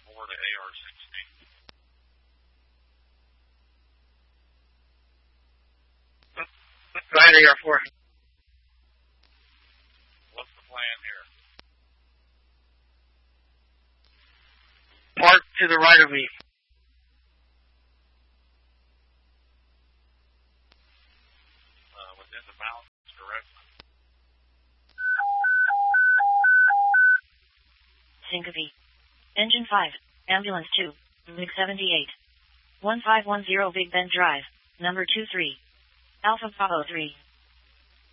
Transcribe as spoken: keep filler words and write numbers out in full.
four to A R sixteen. Right, A R four. What's the plan here? Park to the right of me. Uh, within the mountains, directly. Syncope. Engine five, Ambulance two, MiG seventy-eight. one five one zero Big Bend Drive, number two three. Alpha Bravo three.